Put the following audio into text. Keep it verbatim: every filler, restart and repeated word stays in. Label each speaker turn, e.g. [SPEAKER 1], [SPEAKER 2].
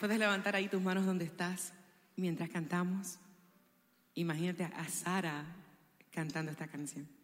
[SPEAKER 1] Puedes levantar ahí tus manos donde estás mientras cantamos. Imagínate a Sara cantando esta canción.